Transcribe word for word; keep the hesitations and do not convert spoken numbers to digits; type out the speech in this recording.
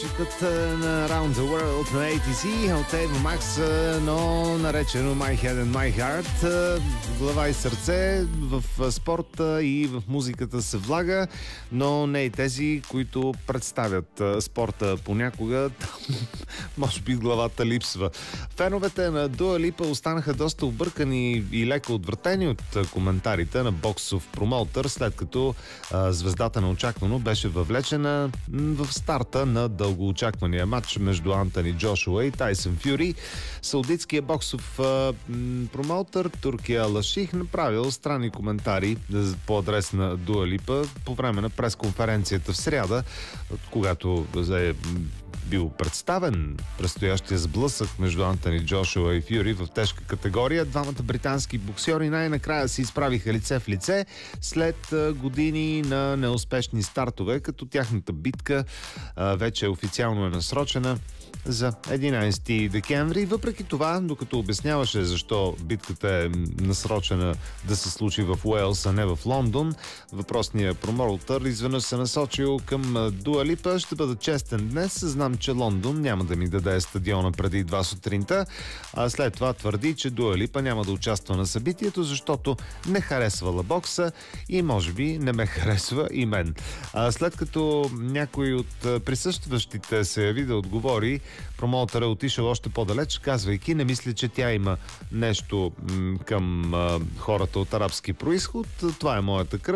Читат на Round the World на Ей Ти Си от Eva Max, но наречено My Head and My Heart. Глава и сърце в спорта и в музиката се влага, но не и тези, които представят спорта понякога. Може би главата липсва. Феновете на Дуа Липа останаха доста объркани и леко отвратени от коментарите на боксов промоутър, след като а, звездата неочаквано беше въвлечена в старта на дългоочаквания матч между Антони Джошуа и Тайсън Фюри. Саудитският боксов а, промоутър Туркия Лаших направил странни коментари по адрес на Дуа Липа по време на пресконференцията в сряда, когато е бил представен предстоящия сблъсък между Антони Джошуа и Фюри в тежка категория. Двамата британски боксьори най-накрая се изправиха лице в лице след години на неуспешни стартове, като тяхната битка а, вече официално е насрочена за единайсети декември. Въпреки това, докато обясняваше защо битката е насрочена да се случи в Уелс, а не в Лондон, въпросният промоутър изведнъж се насочил към Дуа Липа. Ще бъда честен днес. Знам, че Лондон няма да ми даде стадиона преди два сутринта, а след това твърди, че Дуа Липа няма да участва на събитието, защото не харесвала бокса и може би не ме харесва и мен. А след като някой от присъстващите се яви да отговори, промоутърът е отишъл още по-далеч, казвайки: не мисля, че тя има нещо м- към а, хората от арабски происход. Това е моята кръв.